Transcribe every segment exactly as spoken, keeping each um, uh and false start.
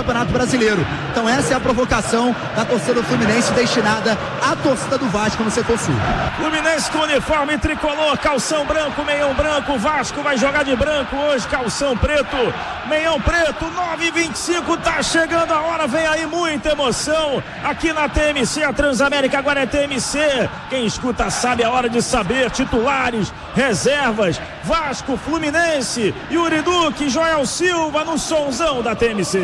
Campeonato Brasileiro. Então essa é a provocação da torcida do Fluminense, destinada à torcida do Vasco no setor sul. Fluminense com uniforme tricolor, calção branco, meião branco. Vasco vai jogar de branco hoje, calção preto, meião preto. Nove e vinte e cinco, tá chegando a hora, vem aí muita emoção aqui na T M C. A Transamérica agora é T M C. Quem escuta sabe a hora de saber. Titulares, reservas, Vasco, Fluminense, Yuri Duque, Joel Silva no sonzão da T M C.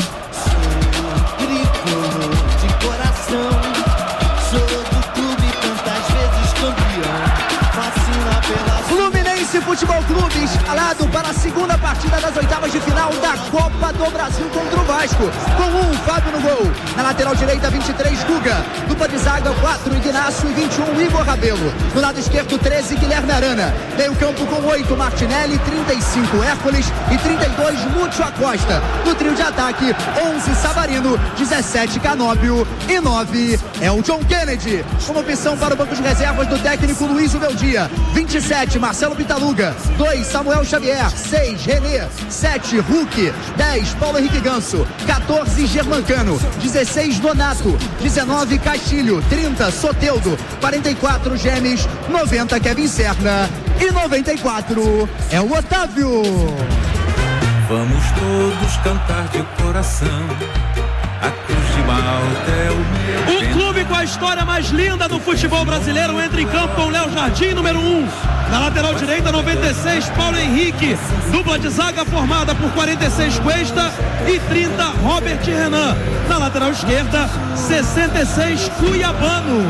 Tricolor de coração, sou do clube tantas vezes campeão, fascina pela Fluminense Futebol Clube escalado para a segunda partida das oitavas de final da Copa do Brasil contra o Vasco. Com um, Fábio no gol. Na lateral direita, vinte e três, Guga. Dupla de zaga, quatro, Ignacio e vinte e um, Igor Rabelo. No lado esquerdo, treze, Guilherme Arana. Meio campo com oito, Martinelli, trinta e cinco, Hércules e trinta e dois, Lúcio Acosta. No trio de ataque, onze, Savarino, dezessete, Canóbio e nove é o John Kennedy. Uma opção para o banco de reservas do técnico Luiz Uveldia. vinte e sete, Marcelo Pitaluga. dois, Samuel Xavier. seis, René. sete, Hulk. dez, Paulo Henrique Ganso. quatorze, Germancano. dezesseis, Donato. dezenove, Castilho. trinta, Soteldo. quarenta e quatro, Gemes. noventa, Kevin Serna. E noventa e quatro é o Otávio. Vamos todos cantar de coração. A Cruz de Malta é o meu. O clube com a história mais linda do futebol brasileiro entra em campo com Léo Jardim, número um. Na lateral direita, noventa e seis, Paulo Henrique. Dupla de zaga formada por quarenta e seis, Cuesta e trinta, Robert Renan. Na lateral esquerda, sessenta e seis, Cuiabano.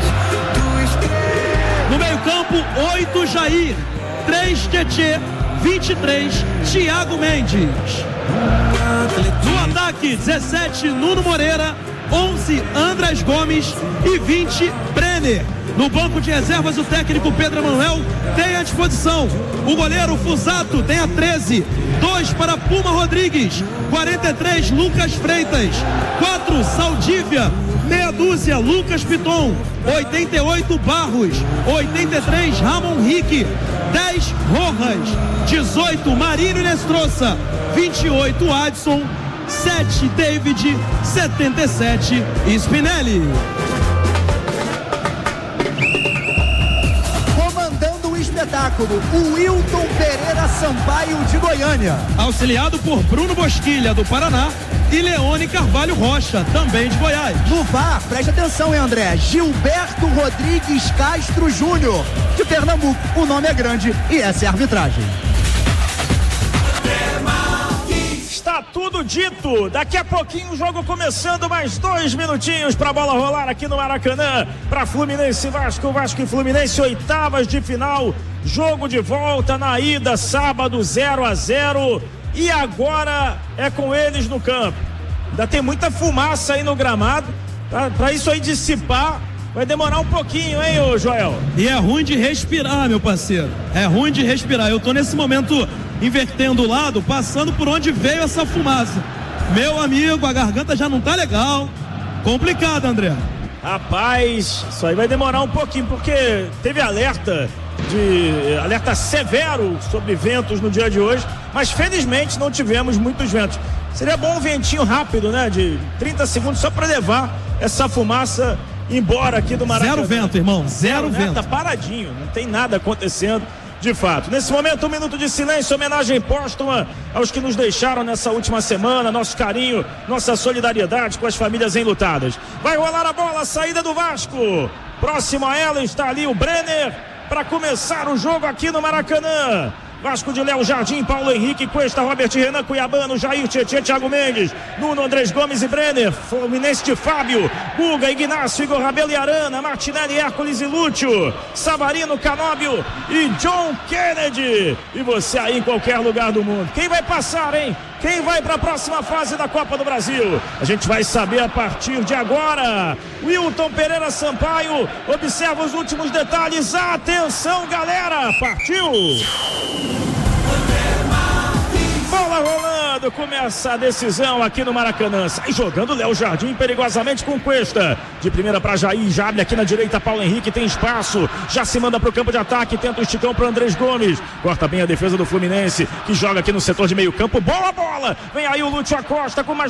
No meio campo, oito, Jair. três, Tietê. vinte e três, Thiago Mendes. No ataque, dezessete, Nuno Moreira. onze, Andrés Gomes e vinte, Brenner. No banco de reservas, o técnico Pedro Emanuel tem à disposição o goleiro Fusato, tem a treze. dois para Puma Rodrigues. quarenta e três, Lucas Freitas. quatro, Saldívia. Meia dúzia, Lucas Piton. oitenta e oito, Barros. oitenta e três, Ramon Rick. dez, Rojas. dezoito, Marinho Nestroça. vinte e oito, Adson. sete, David. setenta e sete, Spinelli. Comandando o espetáculo, o Wilton Pereira Sampaio de Goiânia. Auxiliado por Bruno Bosquilha, do Paraná, e Leone Carvalho Rocha, também de Goiás. No V A R, preste atenção, hein, André? Gilberto Rodrigues Castro Júnior, de Pernambuco. O nome é grande e essa é a arbitragem. Está tudo dito. Daqui a pouquinho o jogo começando, mais dois minutinhos para a bola rolar aqui no Maracanã. Para Fluminense e Vasco, Vasco e Fluminense, oitavas de final. Jogo de volta na ida, sábado, zero a zero. E agora é com eles no campo. Ainda tem muita fumaça aí no gramado. Para isso aí dissipar, vai demorar um pouquinho, hein, ô Joel? E é ruim de respirar, meu parceiro. É ruim de respirar. Eu tô nesse momento invertendo o lado, passando por onde veio essa fumaça. Meu amigo, a garganta já não tá legal. Complicado, André. Rapaz, isso aí vai demorar um pouquinho, porque teve alerta de alerta severo sobre ventos no dia de hoje, mas felizmente não tivemos muitos ventos. Seria bom um ventinho rápido, né, de trinta segundos, só para levar essa fumaça embora aqui do Maracanã. Zero vento, irmão, zero, zero vento. Né? Tá paradinho, não tem nada acontecendo de fato. Nesse momento, um minuto de silêncio, homenagem póstuma aos que nos deixaram nessa última semana, nosso carinho, nossa solidariedade com as famílias enlutadas. Vai rolar a bola, a saída do Vasco. Próximo a ela está ali o Brenner para começar o jogo aqui no Maracanã. Vasco de Léo Jardim, Paulo Henrique, Cuesta, Robert Renan, Cuiabano, Jair, Tietê, Thiago Mendes, Nuno, Andrés Gomes e Brenner, Fluminense de Fábio, Guga, Ignacio, Igor Rabelo e Arana, Martinelli, Hércules e Lúcio, Savarino, Canóbio e John Kennedy. E você aí em qualquer lugar do mundo. Quem vai passar, hein? Quem vai para a próxima fase da Copa do Brasil? A gente vai saber a partir de agora. Wilton Pereira Sampaio, observa os últimos detalhes. Atenção, galera! Partiu! Bola rolando, começa a decisão aqui no Maracanã. Sai jogando Léo Jardim perigosamente com Cuesta. De primeira para Jair, Jabre aqui na direita, Paulo Henrique tem espaço. Já se manda para o campo de ataque, tenta o esticão para Andrés Gomes. Corta bem a defesa do Fluminense, que joga aqui no setor de meio campo. Boa bola! Vem aí o Lúcio Acosta com mais